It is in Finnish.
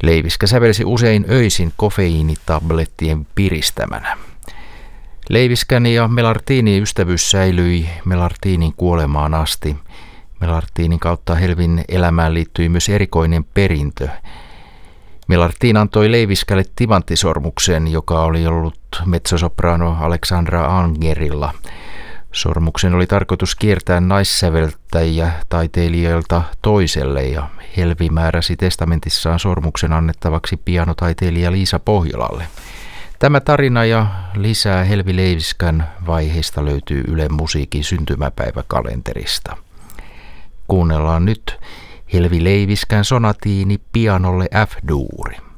Leiviskä sävelsi usein öisin kofeiinitablettien piristämänä. Leiviskän ja Melartinin ystävyys säilyi Melartinin kuolemaan asti. Melartinin kautta Helvin elämään liittyi myös erikoinen perintö. Melartin antoi Leiviskälle timanttisormuksen, joka oli ollut mezzosoprano Alexandra Angerilla. Sormuksen oli tarkoitus kiertää naissäveltäjiä taiteilijoilta toiselle ja Helvi määräsi testamentissaan sormuksen annettavaksi pianotaiteilija Liisa Pohjolalle. Tämä tarina ja lisää Helvi Leiviskän vaiheista löytyy Ylen musiikin syntymäpäiväkalenterista. Kuunnellaan nyt Helvi Leiviskän sonatiini pianolle F-duuri.